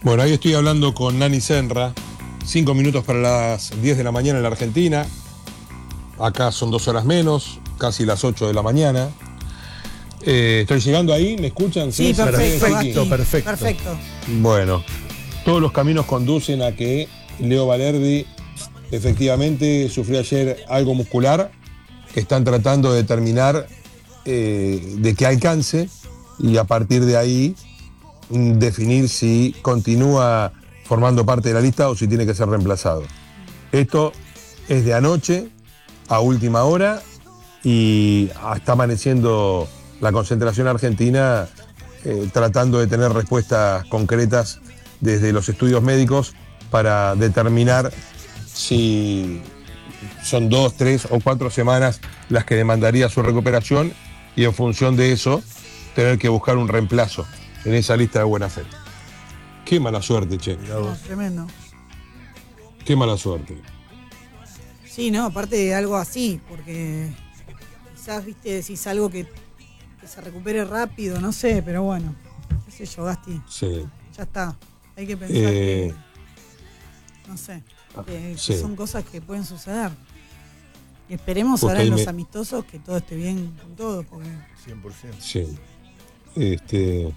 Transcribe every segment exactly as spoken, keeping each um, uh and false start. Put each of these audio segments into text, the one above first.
Bueno, ahí estoy hablando con Nani Senra. Cinco minutos para las diez de la mañana en la Argentina. Acá son dos horas menos, casi las ocho de la mañana. Eh, ¿Estoy llegando ahí? ¿Me escuchan? Sí, ¿Sí? perfecto, Perfecto, perfecto. perfecto. Bueno, todos los caminos conducen a que Leo Valerdi efectivamente sufrió ayer algo muscular que están tratando de determinar eh, de qué alcance y a partir de ahí definir si continúa formando parte de la lista o si tiene que ser reemplazado. Esto es de anoche a última hora y está amaneciendo la concentración argentina eh, tratando de tener respuestas concretas desde los estudios médicos para determinar si son dos, tres o cuatro semanas las que demandaría su recuperación y en función de eso tener que buscar un reemplazo en esa lista de buena fe. Qué mala suerte, che. No, tremendo. Qué mala suerte. Sí, no, aparte de algo así, porque quizás, viste, decís algo que, que se recupere rápido, no sé, pero bueno, qué sé yo, Gasti. Sí. Ya está. Hay que pensar Eh, que, no sé, que, sí. que son cosas que pueden suceder. Y esperemos Porque ahora en ahí los me- amistosos que todo esté bien con todo, porque cien por ciento. Sí. Este.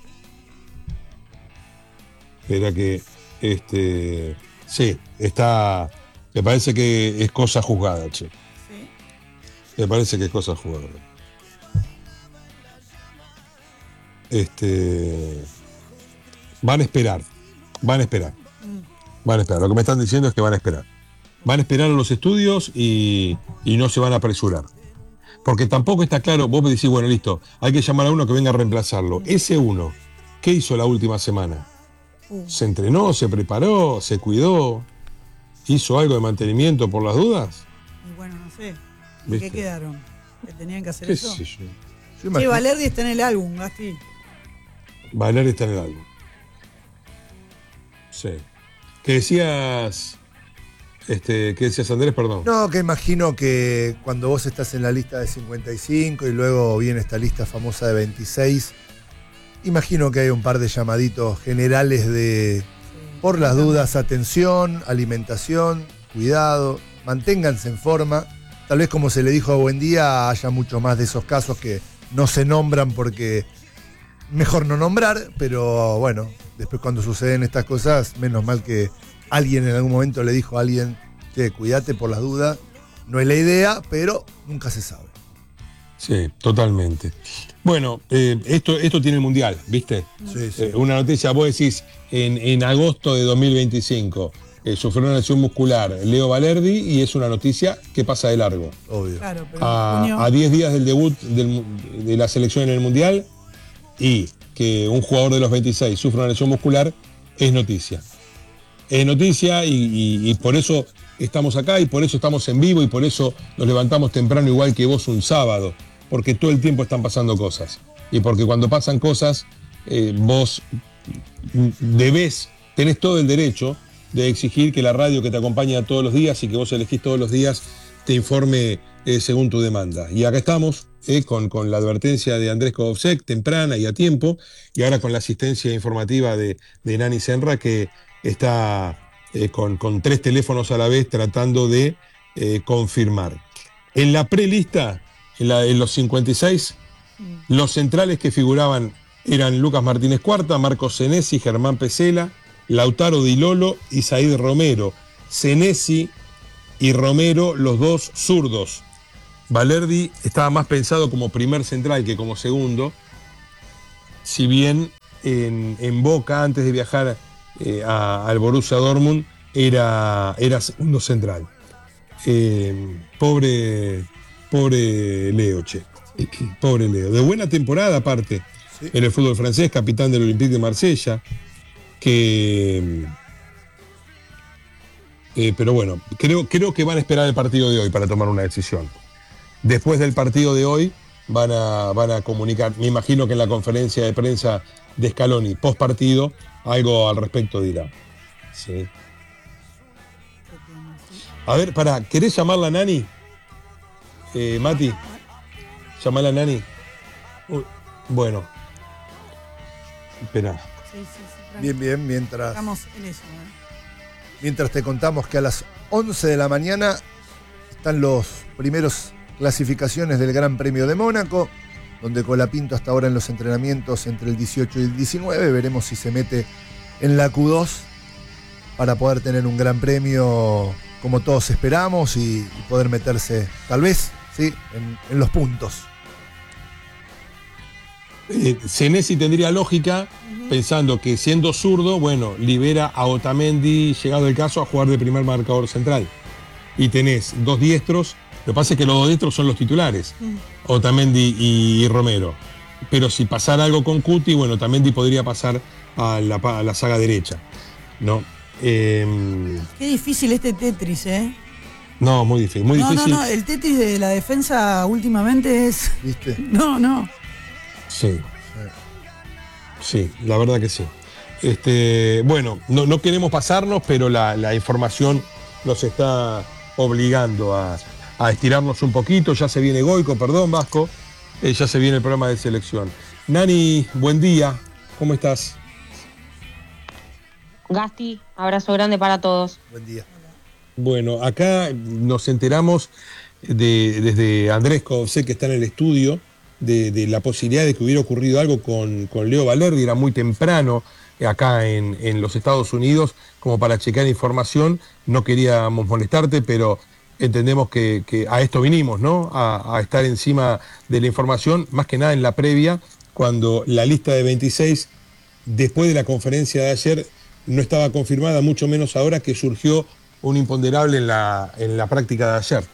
Espera que. Este. Sí, está. Me parece que es cosa juzgada, che. sí. Me parece que es cosa jugada. Este. Van a esperar. Van a esperar. Van a esperar. Lo que me están diciendo es que van a esperar. Van a esperar a los estudios y, y no se van a apresurar. Porque tampoco está claro, vos me decís, bueno, listo, hay que llamar a uno que venga a reemplazarlo. Ese uno, ¿qué hizo la última semana? Uh, ¿Se entrenó, se preparó, se cuidó? ¿Hizo algo de mantenimiento por las dudas? y bueno, no sé. ¿En ¿Viste? qué quedaron? ¿Que tenían que hacer ¿Qué eso? sé yo? Yo Sí, imagino- Valerdi está en el álbum, Gasti. Valer está en el álbum. Sí. ¿Qué decías, este, qué decías Andrés, perdón? No, que imagino que cuando vos estás en la lista de cincuenta y cinco y luego viene esta lista famosa de veintiséis, imagino que hay un par de llamaditos generales de, por las dudas, atención, alimentación, cuidado, manténganse en forma. Tal vez como se le dijo a Buendía, haya mucho más de esos casos que no se nombran porque mejor no nombrar, pero bueno, después cuando suceden estas cosas, menos mal que alguien en algún momento le dijo a alguien, che, cuídate por las dudas, no es la idea, pero nunca se sabe. Sí, totalmente. Bueno, eh, esto, esto tiene el Mundial, ¿viste? Sí, sí. Eh, una noticia, vos decís, en, en agosto de dos mil veinticinco, eh, sufrió una lesión muscular Leo Valerdi y es una noticia que pasa de largo. Obvio. Claro, pero en junio. A diez días del debut del- de la selección en el Mundial y que un jugador de los veintiséis sufre una lesión muscular es noticia. Es noticia y, y- y por eso estamos acá y por eso estamos en vivo y por eso nos levantamos temprano igual que vos un sábado, porque todo el tiempo están pasando cosas. Y porque cuando pasan cosas, eh, vos debés, tenés todo el derecho de exigir que la radio que te acompaña todos los días y que vos elegís todos los días te informe eh, según tu demanda. Y acá estamos eh, con, con la advertencia de Andrés Kovsek, temprana y a tiempo, y ahora con la asistencia informativa de, de Nani Senra, que está eh, con, con tres teléfonos a la vez tratando de eh, confirmar. En la prelista, en, la, en los cincuenta y seis, los centrales que figuraban eran Lucas Martínez Cuarta, Marcos Senesi, Germán Pesela, Lautaro Di Lolo y Said Romero. Senesi y Romero, los dos zurdos. Valerdi estaba más pensado como primer central que como segundo, si bien en, en Boca, antes de viajar eh, a- al Borussia Dortmund, era, era segundo central. Eh, pobre, pobre Leo, che. Pobre Leo. De buena temporada, aparte, Sí. en el fútbol francés, capitán del Olympique de Marsella, que. eh, pero bueno, creo, creo que van a esperar el partido de hoy para tomar una decisión. Después del partido de hoy van a, van a comunicar, me imagino que en la conferencia de prensa de Scaloni, post partido, algo al respecto dirá. Sí. A ver, pará, ¿querés llamarla a Nani? Eh, Mati, llamala a Nani. Uy, bueno, espera. sí, sí, Bien, bien, mientras, estamos en eso. ¿eh? mientras te contamos que a las once de la mañana están los primeros clasificaciones del Gran Premio de Mónaco, donde Colapinto hasta ahora en los entrenamientos entre el dieciocho y el diecinueve, veremos si se mete en la Q dos para poder tener un Gran Premio como todos esperamos y, y poder meterse, tal vez, ¿sí? en, en los puntos. Eh, Senesi tendría lógica, uh-huh. pensando que siendo zurdo, bueno, libera a Otamendi, llegado el caso, a jugar de primer marcador central. Y tenés dos diestros, lo que pasa es que los dos diestros son los titulares, uh-huh. Otamendi y, y Romero. Pero si pasara algo con Cuti, bueno, Otamendi podría pasar a la, a la saga derecha, ¿no? Eh, Qué difícil este Tetris, ¿eh? No, muy difícil, muy no, difícil. No, no, el Tetris de la defensa últimamente es... ¿Viste? No, no. Sí, sí, la verdad que sí. Este, bueno, no, no queremos pasarnos, pero la, la información nos está obligando a, a estirarnos un poquito. Ya se viene Goico, perdón, Vasco, eh, ya se viene el programa de selección. Nani, buen día, ¿cómo estás? Gasti, abrazo grande para todos. Buen día. Bueno, acá nos enteramos de, desde Andrés Covsé, que está en el estudio, de, de la posibilidad de que hubiera ocurrido algo con, con Leo Valerdi. Era muy temprano acá en, en los Estados Unidos como para checar información. No queríamos molestarte, pero entendemos que, que a esto vinimos, ¿no? A, a estar encima de la información, más que nada en la previa, cuando la lista de veintiséis, después de la conferencia de ayer, no estaba confirmada, mucho menos ahora que surgió un imponderable en la, en la práctica de ayer.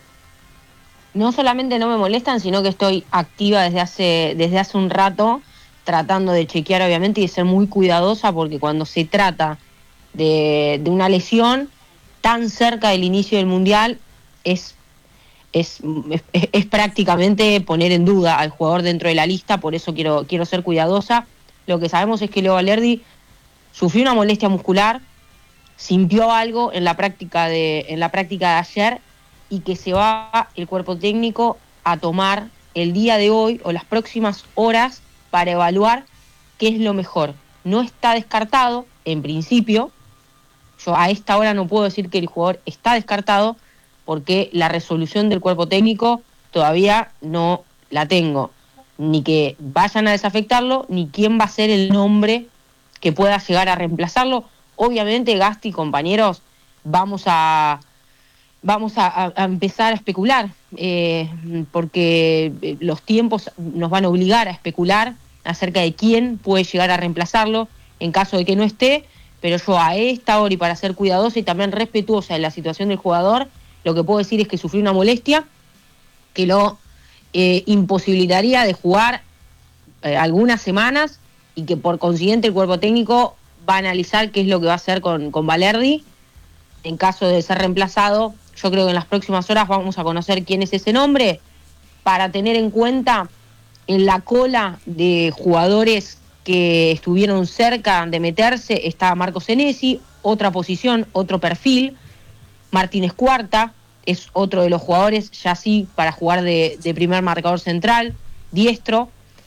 No solamente no me molestan, sino que estoy activa desde hace, desde hace un rato, tratando de chequear obviamente y de ser muy cuidadosa, porque cuando se trata de, de una lesión tan cerca del inicio del Mundial, es, es, es, es prácticamente poner en duda al jugador dentro de la lista, por eso quiero, quiero ser cuidadosa. Lo que sabemos es que Leo Valerdi sufrió una molestia muscular, sintió algo en la práctica de, en la práctica de ayer, y que se va el cuerpo técnico a tomar el día de hoy o las próximas horas para evaluar qué es lo mejor. No está descartado, en principio. Yo a esta hora no puedo decir que el jugador está descartado porque la resolución del cuerpo técnico todavía no la tengo. Ni que vayan a desafectarlo, ni quién va a ser el nombre que pueda llegar a reemplazarlo. Obviamente, Gasti, compañeros, vamos a... Vamos a, a empezar a especular, eh, porque los tiempos nos van a obligar a especular acerca de quién puede llegar a reemplazarlo en caso de que no esté, pero yo a esta hora y para ser cuidadosa y también respetuosa de la situación del jugador, lo que puedo decir es que sufrió una molestia que lo eh, imposibilitaría de jugar eh, algunas semanas y que por consiguiente el cuerpo técnico va a analizar qué es lo que va a hacer con, con Valerdi. En caso de ser reemplazado, yo creo que en las próximas horas vamos a conocer quién es ese nombre, para tener en cuenta en la cola de jugadores que estuvieron cerca de meterse está Marco Senesi, otra posición, otro perfil. Martínez Cuarta es otro de los jugadores, ya sí, para jugar de, de primer marcador central, diestro.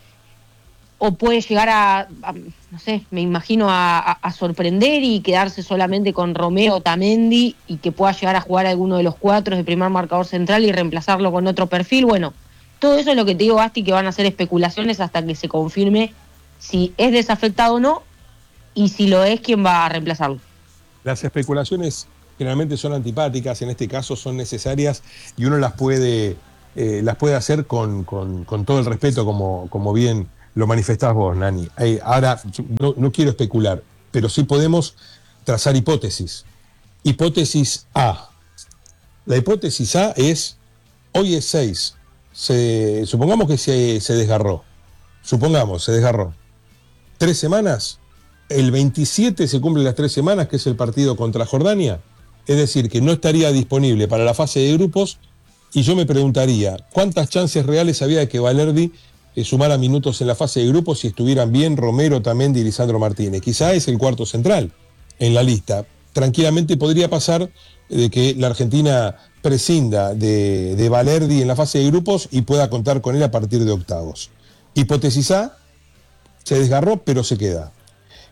O puede llegar a, a no sé, me imagino a, a, a sorprender y quedarse solamente con Romero, Otamendi, y que pueda llegar a jugar alguno de los cuatro de primer marcador central y reemplazarlo con otro perfil. Bueno, todo eso es lo que te digo, Basti, que van a ser especulaciones hasta que se confirme si es desafectado o no, y si lo es, quién va a reemplazarlo. Las especulaciones generalmente son antipáticas, en este caso son necesarias, y uno las puede, eh, las puede hacer con, con, con todo el respeto, como, como bien lo manifestás vos, Nani. Eh, ahora, no, no quiero especular, pero sí podemos trazar hipótesis. Hipótesis A. La hipótesis A es, hoy es seis, se, supongamos que se, se desgarró, supongamos, se desgarró. ¿Tres semanas? El veintisiete se cumplen las tres semanas, que es el partido contra Jordania, es decir, que no estaría disponible para la fase de grupos, y yo me preguntaría, ¿cuántas chances reales había de que Valerdi Eh, sumara minutos en la fase de grupos si estuvieran bien Romero, Otamendi y Lisandro Martínez? Quizá es el cuarto central en la lista. Tranquilamente podría pasar de que la Argentina prescinda de, de Valerdi en la fase de grupos y pueda contar con él a partir de octavos. Hipótesis A, se desgarró pero se queda.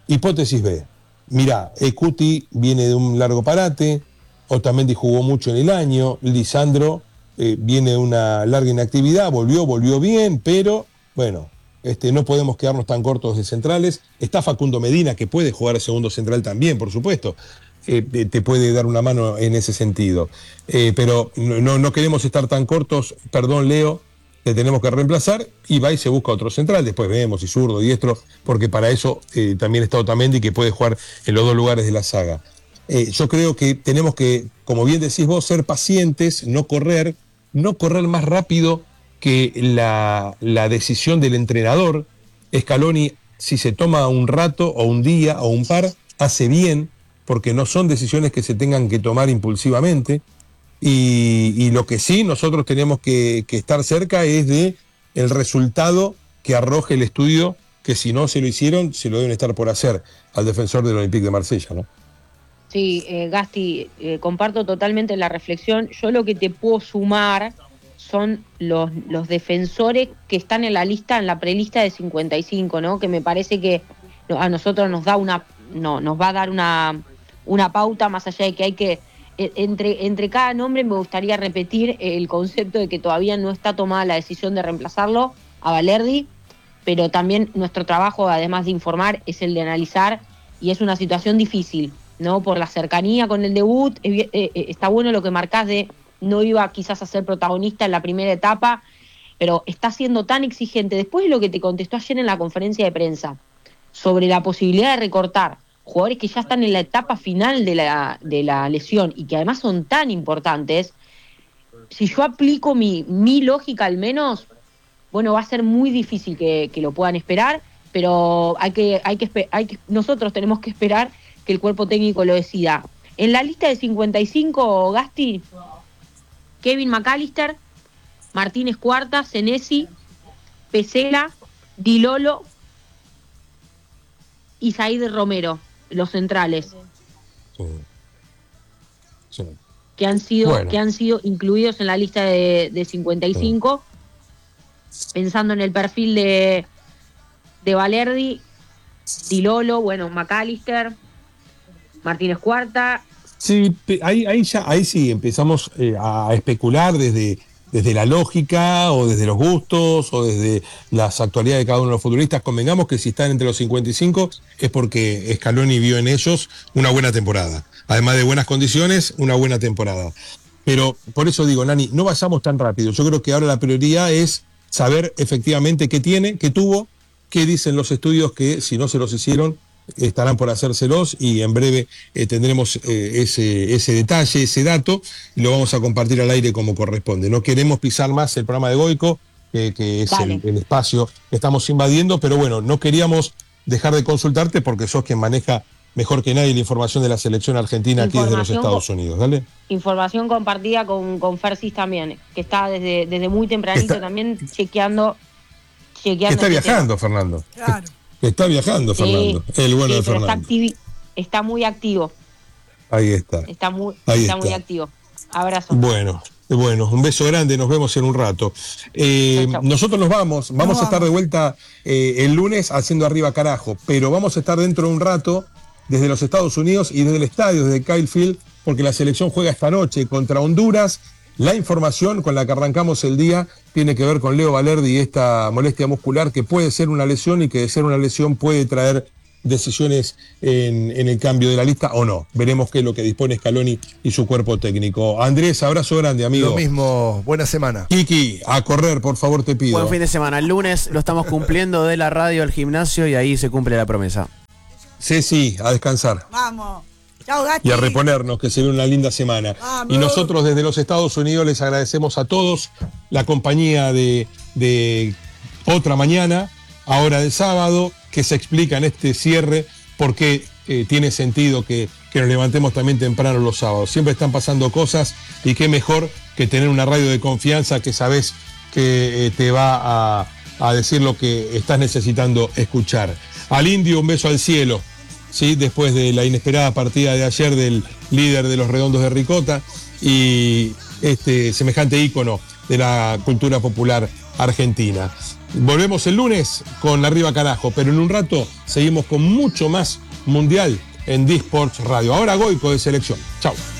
Hipótesis B. Mirá, Cuti viene de un largo parate, Otamendi jugó mucho en el año, Lisandro eh, viene de una larga inactividad, volvió, volvió bien, pero bueno, este, no podemos quedarnos tan cortos de centrales. Está Facundo Medina, que puede jugar el segundo central también, por supuesto. Eh, te puede dar una mano en ese sentido. Eh, pero no, no queremos estar tan cortos, perdón Leo, que tenemos que reemplazar, y va y se busca otro central, después vemos si zurdo, diestro, porque para eso eh, también está Otamendi, que puede jugar en los dos lugares de la saga. Eh, yo creo que tenemos que, como bien decís vos, ser pacientes, no correr, no correr más rápido que la, la decisión del entrenador. Scaloni, si se toma un rato o un día o un par, hace bien, porque no son decisiones que se tengan que tomar impulsivamente. Y, y lo que sí nosotros tenemos que, que estar cerca es de el resultado que arroje el estudio, que si no se lo hicieron, se lo deben estar por hacer al defensor del Olympique de Marsella, ¿no? Sí, eh, Gasti, eh, comparto totalmente la reflexión. Yo lo que te puedo sumar son los, los defensores que están en la lista, en la prelista de cincuenta y cinco, ¿no? Que me parece que a nosotros nos da una, no, nos va a dar una, una pauta, más allá de que hay que Entre, entre cada nombre me gustaría repetir el concepto de que todavía no está tomada la decisión de reemplazarlo a Valerdi, pero también nuestro trabajo, además de informar, es el de analizar, y es una situación difícil, ¿no? Por la cercanía con el debut, eh, eh, está bueno lo que marcás de no iba quizás a ser protagonista en la primera etapa, pero está siendo tan exigente. Después de lo que te contestó ayer en la conferencia de prensa, sobre la posibilidad de recortar jugadores que ya están en la etapa final de la, de la lesión y que además son tan importantes, si yo aplico mi, mi lógica al menos, bueno, va a ser muy difícil que, que lo puedan esperar, pero hay que, hay que, hay que, nosotros tenemos que esperar que el cuerpo técnico lo decida. En la lista de cincuenta y cinco, Gasti, Kevin McAllister, Martínez Cuarta, Senesi, Pesela, Di Lolo y Said Romero, los centrales, Sí. Sí. que han sido Bueno. que han sido incluidos en la lista de, de cincuenta y cinco, sí. Pensando en el perfil de, de Valerdi, Di Lolo, bueno, McAllister, Martínez Cuarta. Sí, ahí, ahí, ya, ahí sí empezamos eh, a especular desde, desde la lógica o desde los gustos o desde las actualidades de cada uno de los futbolistas. Convengamos que si están entre los cincuenta y cinco es porque Scaloni vio en ellos una buena temporada. Además de buenas condiciones, una buena temporada. Pero por eso digo, Nani, no vayamos tan rápido. Yo creo que ahora la prioridad es saber efectivamente qué tiene, qué tuvo, qué dicen los estudios que si no se los hicieron, estarán por hacérselos, y en breve eh, tendremos eh, ese, ese detalle, ese dato, y lo vamos a compartir al aire como corresponde. No queremos pisar más el programa de Goico, eh, que es el, el espacio que estamos invadiendo, pero bueno, no queríamos dejar de consultarte porque sos quien maneja mejor que nadie la información de la selección argentina aquí desde los Estados Unidos. Dale. Información compartida con, con Fersis también, que está desde, desde muy tempranito está, también chequeando. chequeando que está este viajando, tema. Fernando. Claro. Que está viajando, Fernando. Sí, el bueno sí, de Fernando. Está, activi- está muy activo. Ahí está. Está muy, Ahí está está. muy activo. Abrazo. Bueno. Bueno, un beso grande, nos vemos en un rato. Eh, chau, chau. Nosotros nos vamos, vamos no, a estar vamos. de vuelta eh, el lunes haciendo Arriba Carajo, pero vamos a estar dentro de un rato desde los Estados Unidos y desde el estadio, desde Kyle Field, porque la selección juega esta noche contra Honduras. La información con la que arrancamos el día tiene que ver con Leo Valerdi y esta molestia muscular que puede ser una lesión y que de ser una lesión puede traer decisiones en, en el cambio de la lista o no. Veremos qué es lo que dispone Scaloni y su cuerpo técnico. Andrés, abrazo grande, amigo. Lo mismo, buena semana. Kiki, a correr, por favor, te pido. Buen fin de semana. El lunes lo estamos cumpliendo de la radio al gimnasio y ahí se cumple la promesa. Ceci, a descansar. Vamos. Chao, Gati. Y a reponernos, que se ve una linda semana. Vamos. Y nosotros desde los Estados Unidos les agradecemos a todos la compañía de, de Otra Mañana, ahora de sábado, que se explica en este cierre porque eh, tiene sentido que, que nos levantemos también temprano los sábados. Siempre están pasando cosas y qué mejor que tener una radio de confianza que sabes que eh, te va a, a decir lo que estás necesitando escuchar. Al Indio, un beso al cielo, ¿sí? Después de la inesperada partida de ayer del líder de los Redondos de Ricota y este semejante ícono de la cultura popular argentina. Volvemos el lunes con Arriba Carajo, pero en un rato seguimos con mucho más mundial en D-Sports Radio. Ahora Goico de selección. Chau.